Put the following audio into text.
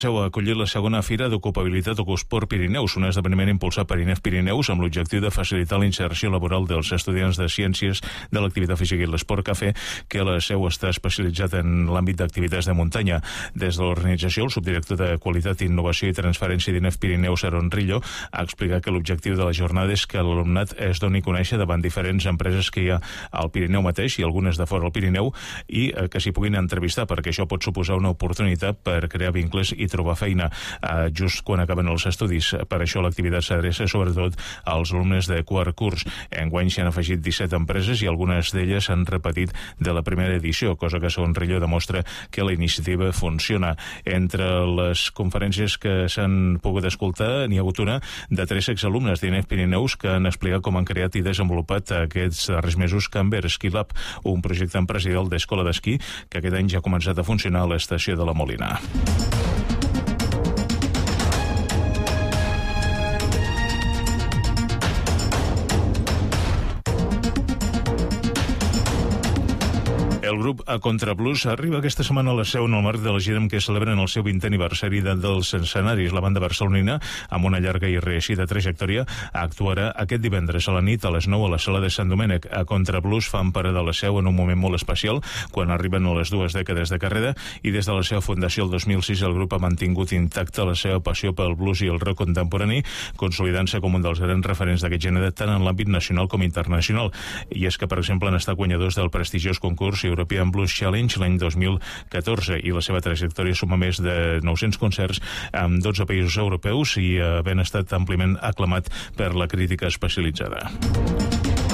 Ha acollit la segona Fira d'Ocupabilitat Ocusport Pirineus, un esdeveniment impulsat per INEF Pirineus amb l'objectiu de facilitar la inserció laboral dels estudiants de Ciències de l'Activitat Física i l'Esport Cafè, que la seu està especialitzat en l'àmbit d'activitats de muntanya. Des de l'organització, el subdirector de Qualitat, Innovació i Transferència d'INEF Pirineus, Aaron Rillo, ha explicat que l'objectiu de la jornada és que l'alumnat es doni a conèixer davant diferents empreses que hi ha al Pirineu mateix i algunes de fora del Pirineu i que s'hi puguin entrevistar, perquè això pot suposar una oportunitat per crear vincles i trobar feina just quan acaben els estudis. Per això l'activitat s'adreça sobretot als alumnes de quart curs. Enguany s'hi han afegit 17 empreses i algunes d'elles han repetit de la primera edició, cosa que segons Rillo demostra que la iniciativa funciona. Entre les conferències que s'han pogut escoltar n'hi ha hagut una de 3 exalumnes d'INEF Pirineus que han explicat com han creat i desenvolupat aquests darrers mesos Camber Ski Lab, un projecte empresarial d'escola d'esquí que aquest any ja ha començat a funcionar a l'estació de la Molina. El grup A Contrablues arriba aquesta setmana a la seu en el marc de la gira que celebren el seu 20è aniversari dels escenaris. La banda barcelonina, amb una llarga i reeixida trajectòria, actuarà aquest divendres a la nit a les 9 a la sala de Sant Domènec. A Contrablues fan parada a la seu en un moment molt especial, quan arriben a les 2 dècades de carrera, i des de la seva fundació el 2006 el grup ha mantingut intacta la seva passió pel blues i el rock contemporani, consolidant-se com un dels grans referents d'aquest gènere tant en l'àmbit nacional com internacional. I és que, per exemple, han estat guanyadors del prestigiós concurs European Blues Challenge l'any 2014 i la seva trajectòria suma més de 900 concerts en 12 països europeus i havent estat àmpliament aclamat per la crítica especialitzada.